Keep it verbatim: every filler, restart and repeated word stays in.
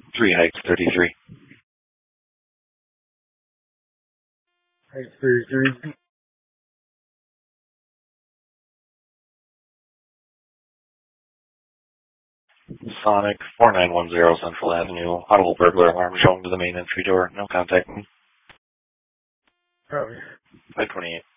Three Heights, thirty-three. Heights, thirty-three. Sonic, four nine one zero Central Avenue. Audible burglar alarm showing to the main entry door. No contact. Probably. five twenty-eight.